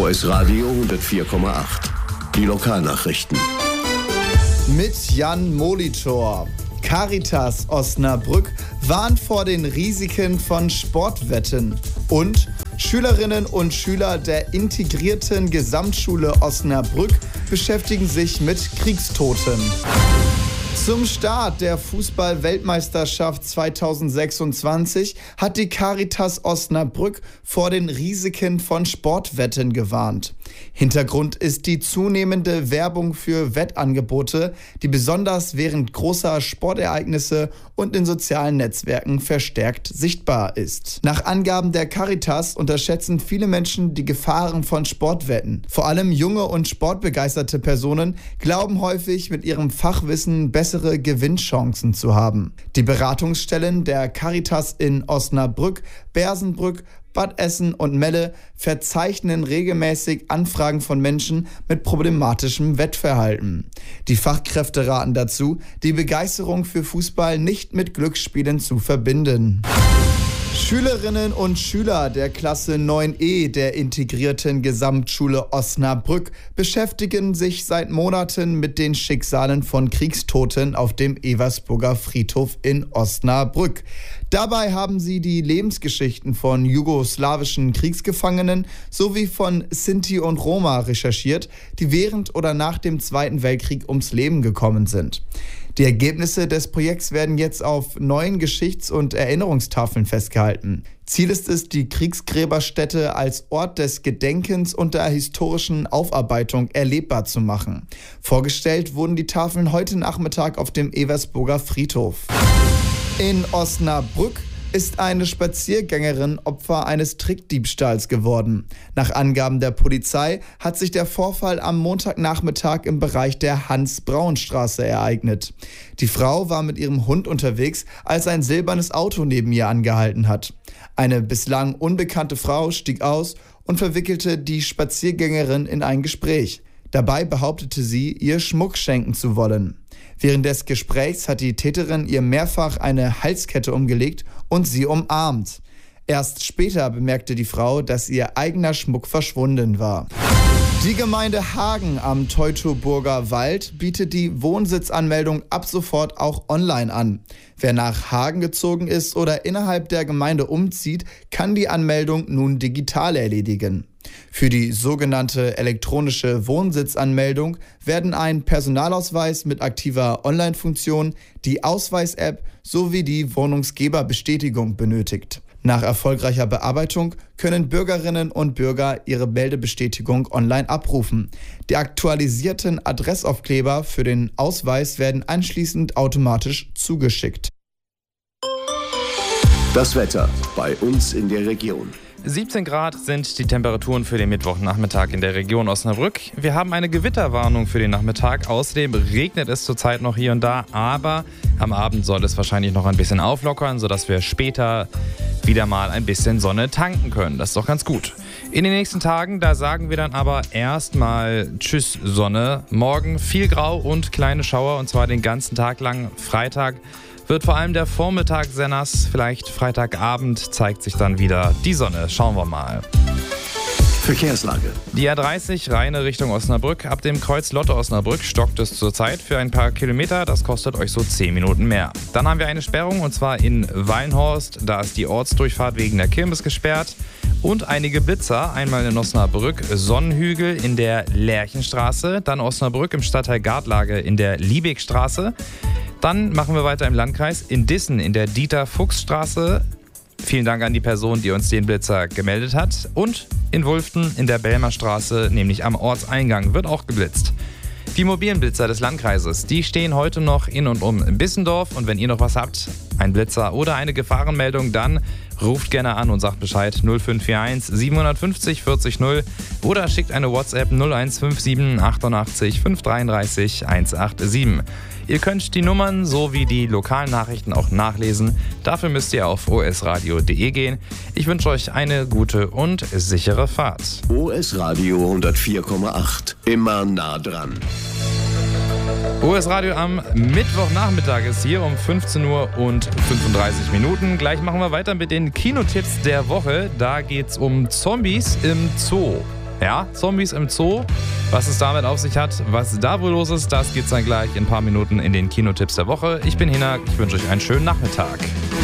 OS Radio 104,8. Die Lokalnachrichten. Mit Jan Molitor. Caritas Osnabrück warnt vor den Risiken von Sportwetten. Und Schülerinnen und Schüler der integrierten Gesamtschule Osnabrück beschäftigen sich mit Kriegstoten. Zum Start der Fußball-Weltmeisterschaft 2026 hat die Caritas Osnabrück vor den Risiken von Sportwetten gewarnt. Hintergrund ist die zunehmende Werbung für Wettangebote, die besonders während großer Sportereignisse und in sozialen Netzwerken verstärkt sichtbar ist. Nach Angaben der Caritas unterschätzen viele Menschen die Gefahren von Sportwetten. Vor allem junge und sportbegeisterte Personen glauben häufig, mit ihrem Fachwissen bessere Gewinnchancen zu haben. Die Beratungsstellen der Caritas in Osnabrück, Bersenbrück, Bad Essen und Melle verzeichnen regelmäßig Anfragen von Menschen mit problematischem Wettverhalten. Die Fachkräfte raten dazu, die Begeisterung für Fußball nicht mit Glücksspielen zu verbinden. Schülerinnen und Schüler der Klasse 9e der integrierten Gesamtschule Osnabrück beschäftigen sich seit Monaten mit den Schicksalen von Kriegstoten auf dem Eversburger Friedhof in Osnabrück. Dabei haben sie die Lebensgeschichten von jugoslawischen Kriegsgefangenen sowie von Sinti und Roma recherchiert, die während oder nach dem Zweiten Weltkrieg ums Leben gekommen sind. Die Ergebnisse des Projekts werden jetzt auf neuen Geschichts- und Erinnerungstafeln festgehalten. Ziel ist es, die Kriegsgräberstätte als Ort des Gedenkens und der historischen Aufarbeitung erlebbar zu machen. Vorgestellt wurden die Tafeln heute Nachmittag auf dem Eversburger Friedhof. In Osnabrück ist eine Spaziergängerin Opfer eines Trickdiebstahls geworden. Nach Angaben der Polizei hat sich der Vorfall am Montagnachmittag im Bereich der Hans-Braun-Straße ereignet. Die Frau war mit ihrem Hund unterwegs, als ein silbernes Auto neben ihr angehalten hat. Eine bislang unbekannte Frau stieg aus und verwickelte die Spaziergängerin in ein Gespräch. Dabei behauptete sie, ihr Schmuck schenken zu wollen. Während des Gesprächs hat die Täterin ihr mehrfach eine Halskette umgelegt und sie umarmt. Erst später bemerkte die Frau, dass ihr eigener Schmuck verschwunden war. Die Gemeinde Hagen am Teutoburger Wald bietet die Wohnsitzanmeldung ab sofort auch online an. Wer nach Hagen gezogen ist oder innerhalb der Gemeinde umzieht, kann die Anmeldung nun digital erledigen. Für die sogenannte elektronische Wohnsitzanmeldung werden ein Personalausweis mit aktiver Online-Funktion, die Ausweis-App sowie die Wohnungsgeberbestätigung benötigt. Nach erfolgreicher Bearbeitung können Bürgerinnen und Bürger ihre Meldebestätigung online abrufen. Die aktualisierten Adressaufkleber für den Ausweis werden anschließend automatisch zugeschickt. Das Wetter bei uns in der Region. 17 Grad sind die Temperaturen für den Mittwochnachmittag in der Region Osnabrück. Wir haben eine Gewitterwarnung für den Nachmittag. Außerdem regnet es zurzeit noch hier und da, aber am Abend soll es wahrscheinlich noch ein bisschen auflockern, sodass wir später wieder mal ein bisschen Sonne tanken können. Das ist doch ganz gut. In den nächsten Tagen, da sagen wir dann aber erstmal Tschüss Sonne. Morgen viel Grau und kleine Schauer und zwar den ganzen Tag lang. Freitag wird vor allem der Vormittag sehr nass. Vielleicht Freitagabend zeigt sich dann wieder die Sonne. Schauen wir mal. Verkehrslage. Die A30 Rheine Richtung Osnabrück. Ab dem Kreuz Lotte Osnabrück stockt es zurzeit für ein paar Kilometer. Das kostet euch so 10 Minuten mehr. Dann haben wir eine Sperrung und zwar in Weinhorst. Da ist die Ortsdurchfahrt wegen der Kirmes gesperrt. Und einige Blitzer. Einmal in Osnabrück Sonnenhügel in der Lerchenstraße. Dann Osnabrück im Stadtteil Gartlage in der Liebigstraße. Dann machen wir weiter im Landkreis in Dissen in der Dieter-Fuchs-Straße. Vielen Dank an die Person, die uns den Blitzer gemeldet hat. Und in Wulften in der Belmer Straße, nämlich am Ortseingang, wird auch geblitzt. Die mobilen Blitzer des Landkreises, die stehen heute noch in und um Bissendorf. Und wenn ihr noch was habt, ein Blitzer oder eine Gefahrenmeldung, dann ruft gerne an und sagt Bescheid 0541 750 40 0 oder schickt eine WhatsApp 0157 88 533 187. Ihr könnt die Nummern sowie die lokalen Nachrichten auch nachlesen. Dafür müsst ihr auf osradio.de gehen. Ich wünsche euch eine gute und sichere Fahrt. OS Radio 104,8. Immer nah dran. OS Radio am Mittwochnachmittag ist hier um 15 Uhr und 35 Minuten. Gleich machen wir weiter mit den Kinotipps der Woche. Da geht's um Zombies im Zoo. Ja, Zombies im Zoo. Was es damit auf sich hat, was da wohl los ist, das geht's dann gleich in ein paar Minuten in den Kinotipps der Woche. Ich bin Hinak, ich wünsche euch einen schönen Nachmittag.